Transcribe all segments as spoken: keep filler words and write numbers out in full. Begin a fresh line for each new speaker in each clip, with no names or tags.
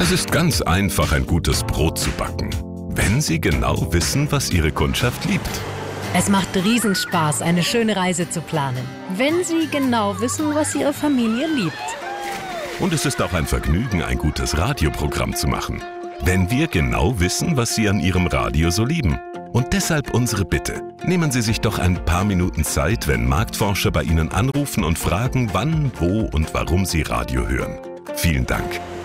Es ist ganz einfach, ein gutes Brot zu backen, wenn Sie genau wissen, was Ihre Kundschaft liebt.
Es macht Riesenspaß, eine schöne Reise zu planen, wenn Sie genau wissen, was Ihre Familie liebt.
Und es ist auch ein Vergnügen, ein gutes Radioprogramm zu machen, wenn wir genau wissen, was Sie an Ihrem Radio so lieben. Und deshalb unsere Bitte. Nehmen Sie sich doch ein paar Minuten Zeit, wenn Marktforscher bei Ihnen anrufen und fragen, wann, wo und warum Sie Radio hören. Vielen Dank.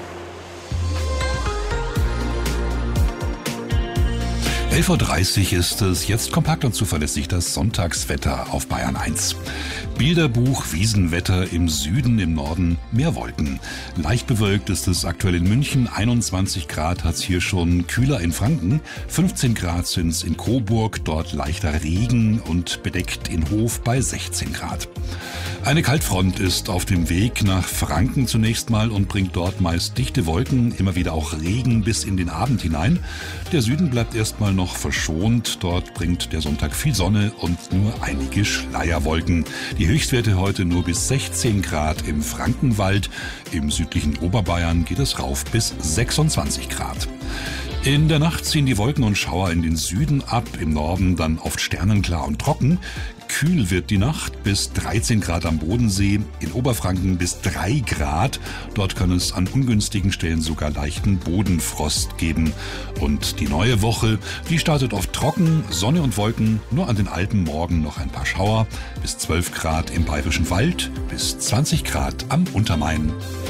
elf Uhr dreißig ist es, jetzt kompakt und zuverlässig das Sonntagswetter auf Bayern eins. Bilderbuch, Wiesenwetter im Süden, im Norden mehr Wolken. Leicht bewölkt ist es aktuell in München, einundzwanzig Grad hat's hier schon, kühler in Franken, fünfzehn Grad sind's in Coburg, dort leichter Regen und bedeckt in Hof bei sechzehn Grad. Eine Kaltfront ist auf dem Weg nach Franken zunächst mal und bringt dort meist dichte Wolken, immer wieder auch Regen bis in den Abend hinein. Der Süden bleibt erstmal noch verschont, dort bringt der Sonntag viel Sonne und nur einige Schleierwolken. Die Höchstwerte heute nur bis sechzehn Grad im Frankenwald, im südlichen Oberbayern geht es rauf bis sechsundzwanzig Grad. In der Nacht ziehen die Wolken und Schauer in den Süden ab, im Norden dann oft sternenklar und trocken. Kühl wird die Nacht bis dreizehn Grad am Bodensee, in Oberfranken bis drei Grad. Dort kann es an ungünstigen Stellen sogar leichten Bodenfrost geben. Und die neue Woche, die startet oft trocken, Sonne und Wolken, nur an den Alpen morgen noch ein paar Schauer, bis zwölf Grad im Bayerischen Wald, bis zwanzig Grad am Untermain.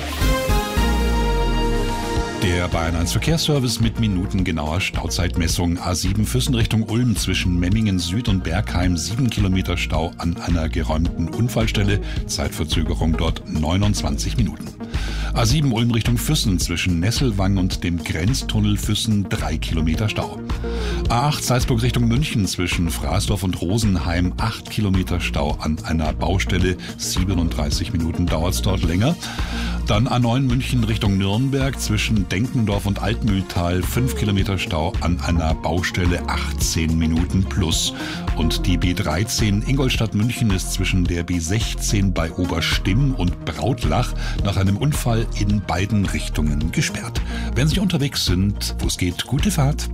Der Bayern eins Verkehrsservice mit minutengenauer Stauzeitmessung. A sieben Füssen Richtung Ulm zwischen Memmingen Süd und Bergheim. sieben Kilometer Stau an einer geräumten Unfallstelle. Zeitverzögerung dort neunundzwanzig Minuten. A sieben Ulm Richtung Füssen zwischen Nesselwang und dem Grenztunnel Füssen. drei Kilometer Stau. A acht Salzburg Richtung München zwischen Fraßdorf und Rosenheim. acht Kilometer Stau an einer Baustelle. siebenunddreißig Minuten dauert es dort länger. Dann A neun München Richtung Nürnberg zwischen Denkendorf und Altmühltal, fünf Kilometer Stau an einer Baustelle, achtzehn Minuten plus. Und die B dreizehn Ingolstadt München ist zwischen der B sechzehn bei Oberstimm und Brautlach nach einem Unfall in beiden Richtungen gesperrt. Wenn Sie unterwegs sind, wo es geht, gute Fahrt.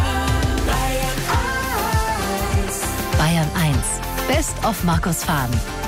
Bayern eins. Best of Markus Faden.